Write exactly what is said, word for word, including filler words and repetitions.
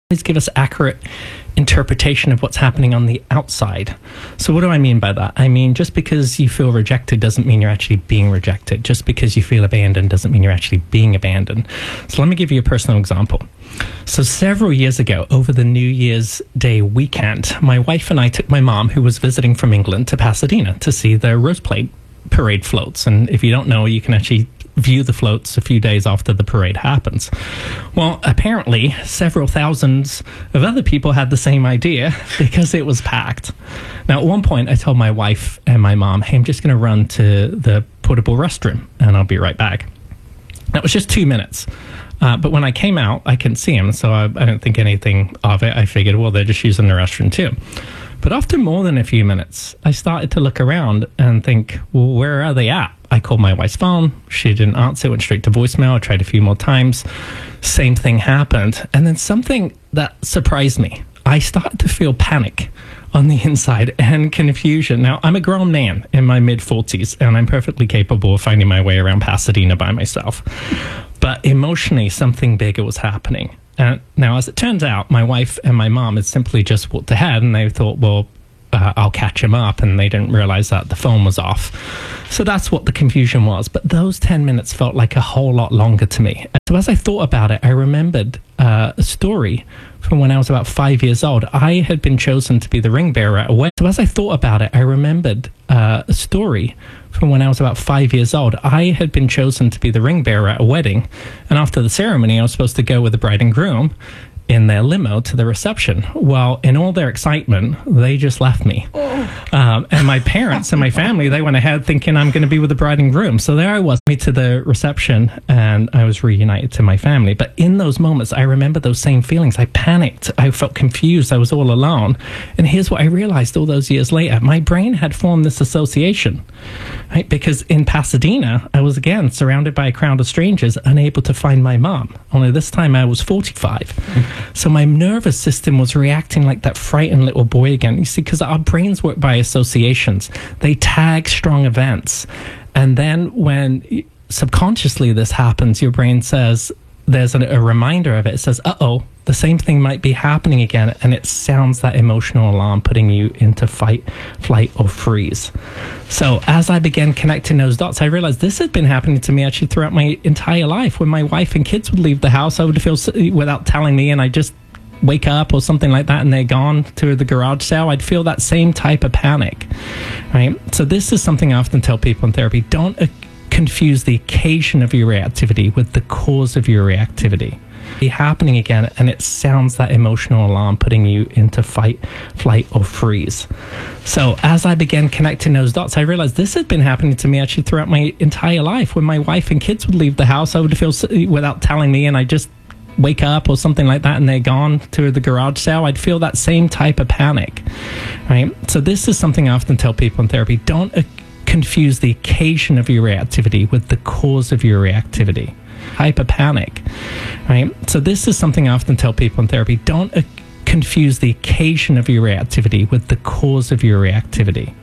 always give us accurate interpretation of what's happening on the outside. So what do I mean by that? I mean, just because you feel rejected doesn't mean you're actually being rejected. Just because you feel abandoned doesn't mean you're actually being abandoned. So let me give you a personal example. So several years ago, over the New Year's Day weekend, my wife and I took my mom, who was visiting from England, to Pasadena to see the Rose Plate parade floats. And if you don't know, you can actually view the floats a few days after the parade happens. Well, apparently several thousands of other people had the same idea because it was packed. Now, at one point I told my wife and my mom, hey, I'm just going to run to the portable restroom and I'll be right back. That was just two minutes. Uh, but when I came out, I couldn't see them, so I, I didn't think anything of it. I figured, well, they're just using the restroom too. But after more than a few minutes, I started to look around and think, well, where are they at? I called my wife's phone. She didn't answer, went straight to voicemail. I tried a few more times. Same thing happened. And then something that surprised me. I started to feel panic on the inside and confusion. Now, I'm a grown man in my mid-forties, and I'm perfectly capable of finding my way around Pasadena by myself. But emotionally, something bigger was happening. Uh, now, as it turns out, my wife and my mom had simply just walked ahead, and they thought, well, uh, I'll catch him up, and they didn't realize that the phone was off. So that's what the confusion was. But those ten minutes felt like a whole lot longer to me. So as I thought about it, I remembered uh, a story from when I was about five years old. I had been chosen to be the ring bearer at a wedding. So as I thought about it, I remembered uh, a story from when I was about five years old. I had been chosen to be the ring bearer at a wedding, and after the ceremony, I was supposed to go with the bride and groom in their limo to the reception. Well, in all their excitement, they just left me. Oh. Um, and my parents and my family, they went ahead thinking I'm going to be with the bride and groom. So there I was, me to the reception, and I was reunited to my family. But in those moments, I remember those same feelings. I panicked. I felt confused. I was all alone. And here's what I realized all those years later. My brain had formed this association, right? Because in Pasadena, I was again surrounded by a crowd of strangers, unable to find my mom. Only this time I was forty-five. So my nervous system was reacting like that frightened little boy again. You see, because our brains work by associations. They tag strong events. And then when subconsciously this happens, your brain says, there's a, a reminder of it. It says, uh-oh, the same thing might be happening again. And it sounds that emotional alarm, putting you into fight, flight, or freeze. So as I began connecting those dots, I realized this had been happening to me actually throughout my entire life. When my wife and kids would leave the house, I would feel, without telling me, and I just wake up or something like that, and they're gone to the garage sale, I'd feel that same type of panic, right? So this is something I often tell people in therapy. Don't uh, confuse the occasion of your reactivity with the cause of your reactivity. Be happening again, and it sounds that emotional alarm, putting you into fight, flight, or freeze. So as I began connecting those dots, I realized this had been happening to me actually throughout my entire life. When my wife and kids would leave the house, I would feel, without telling me, and I just wake up or something like that, and they're gone to the garage sale, I'd feel that same type of panic, right? So this is something I often tell people in therapy. Don't uh, confuse the occasion of your reactivity with the cause of your reactivity. Type of panic, right? So this is something I often tell people in therapy. Don't uh, confuse the occasion of your reactivity with the cause of your reactivity.